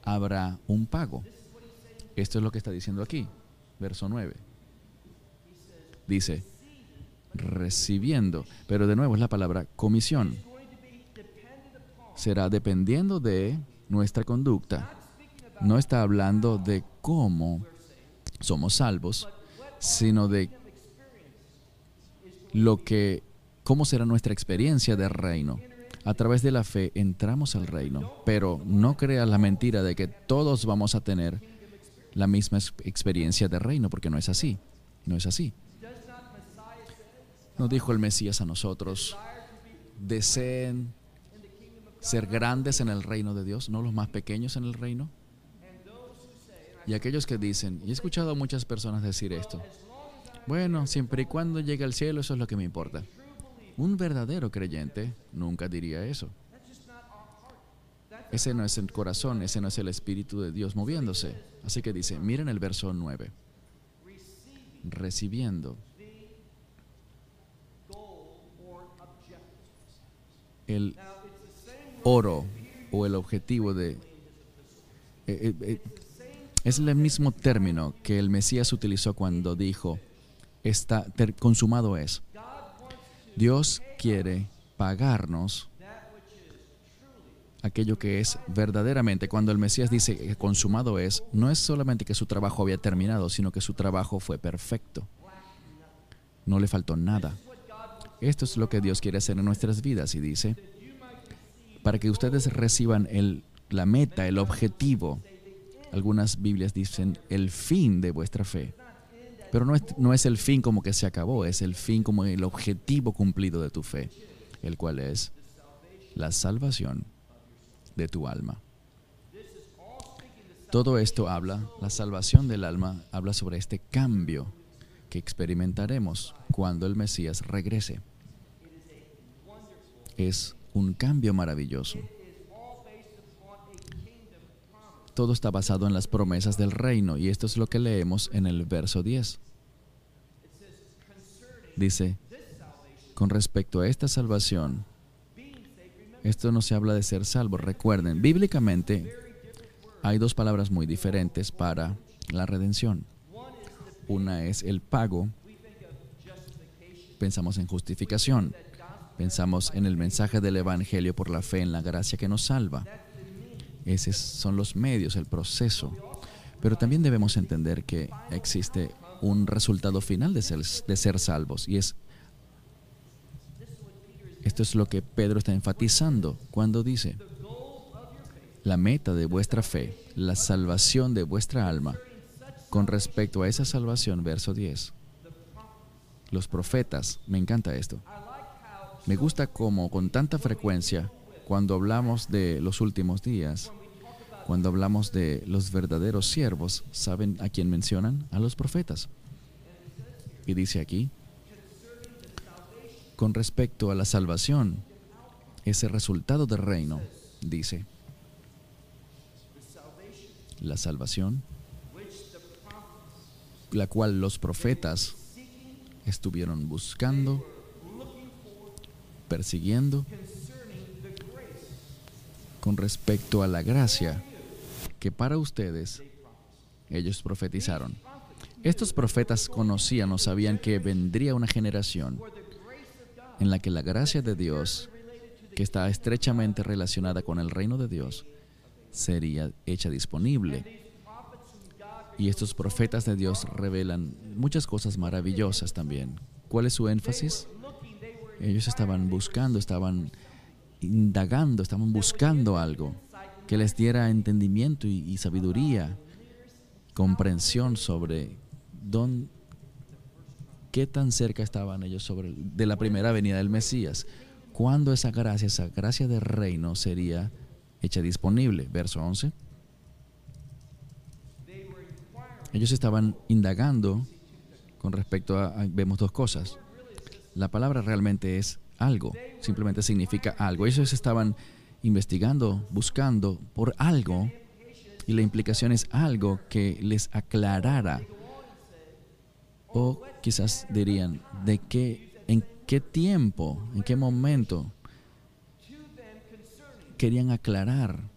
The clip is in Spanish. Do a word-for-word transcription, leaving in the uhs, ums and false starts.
habrá un pago. Esto es lo que está diciendo aquí, verso nueve. Dice, recibiendo, pero de nuevo es la palabra comisión. Será dependiendo de nuestra conducta. No está hablando de cómo somos salvos, sino de lo que, cómo será nuestra experiencia del reino. A través de la fe entramos al reino, pero no creas la mentira de que todos vamos a tener la misma experiencia del reino, porque no es así. No es así. Nos dijo el Mesías a nosotros, deseen ser grandes en el reino de Dios, no los más pequeños en el reino. Y aquellos que dicen, y he escuchado a muchas personas decir esto, bueno, siempre y cuando llegue al cielo, eso es lo que me importa. Un verdadero creyente nunca diría eso. Ese no es el corazón, ese no es el Espíritu de Dios moviéndose. Así que dice, miren el verso nueve. Recibiendo el oro o el objetivo de... Eh, eh, eh, es el mismo término que el Mesías utilizó cuando dijo, está ter- consumado es. Dios quiere pagarnos aquello que es verdaderamente. Cuando el Mesías dice que consumado es, no es solamente que su trabajo había terminado, sino que su trabajo fue perfecto. No le faltó nada. Esto es lo que Dios quiere hacer en nuestras vidas y dice, para que ustedes reciban el, la meta, el objetivo. Algunas Biblias dicen el fin de vuestra fe. Pero no es, no es el fin como que se acabó, es el fin como el objetivo cumplido de tu fe, el cual es la salvación de tu alma. Todo esto habla, la salvación del alma, habla sobre este cambio que experimentaremos cuando el Mesías regrese. Es un cambio maravilloso. Todo está basado en las promesas del reino y esto es lo que leemos en el verso diez. Dice, con respecto a esta salvación, esto no se habla de ser salvo. Recuerden, bíblicamente hay dos palabras muy diferentes para la redención. Una es el pago. Pensamos en justificación. Pensamos en el mensaje del Evangelio por la fe en la gracia que nos salva. Esos son los medios, el proceso. Pero también debemos entender que existe un resultado final de ser, de ser salvos. Y es, esto es lo que Pedro está enfatizando cuando dice, la meta de vuestra fe, la salvación de vuestra alma. Con respecto a esa salvación, verso diez. Los profetas, me encanta esto. Me gusta cómo con tanta frecuencia, cuando hablamos de los últimos días, cuando hablamos de los verdaderos siervos, ¿saben a quién mencionan? A los profetas. Y dice aquí, con respecto a la salvación, ese resultado del reino, dice, la salvación, la cual los profetas estuvieron buscando, persiguiendo, con respecto a la gracia que para ustedes ellos profetizaron. Estos profetas conocían o sabían que vendría una generación en la que la gracia de Dios, que está estrechamente relacionada con el reino de Dios, sería hecha disponible. Y estos profetas de Dios revelan muchas cosas maravillosas también. ¿Cuál es su énfasis? Ellos estaban buscando, estaban indagando, estaban buscando algo que les diera entendimiento y, y sabiduría, comprensión sobre dónde, qué tan cerca estaban ellos sobre, de la primera venida del Mesías. ¿Cuándo esa gracia, esa gracia del reino sería hecha disponible? Verso once. Ellos estaban indagando con respecto a, a, vemos dos cosas. La palabra realmente es algo, simplemente significa algo. Ellos estaban investigando, buscando por algo, y la implicación es algo que les aclarara. O quizás dirían, ¿de qué, en qué tiempo, en qué momento querían aclarar